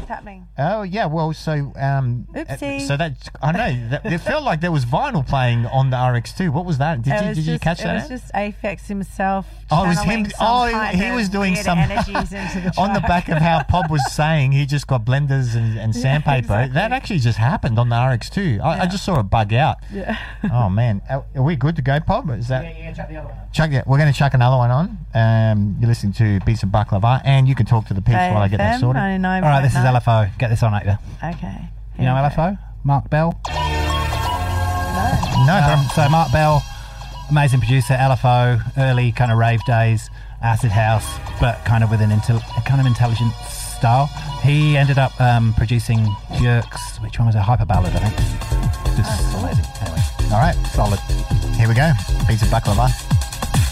happening? Oh yeah, well, so Oopsie. so that's I know. It felt like there was vinyl playing on the RX2. What was that? Did you catch that? It was just Aphex himself. Oh, it was him. He was doing some energies into the on the back of how Pod was saying. He just got blenders and sandpaper. Exactly. That actually just happened on the RX2. I just saw it bug out. Yeah. Oh man, are we good to go, Pod? Is that? Yeah, chuck the other one. We're going to chuck another one on. You're listening to Beats of Baklava, and you can talk to the peeps while I get that sorted. All right, this is LFO. Get this on, Actor. Okay. You know LFO? Mark Bell? No. So Mark Bell, amazing producer, LFO, early kind of rave days, acid house, but kind of with a kind of intelligent style. He ended up producing Björk's, which one was a hyper ballad, I think. Just amazing. Anyway. All right. Solid. Here we go. Beats of Baklava.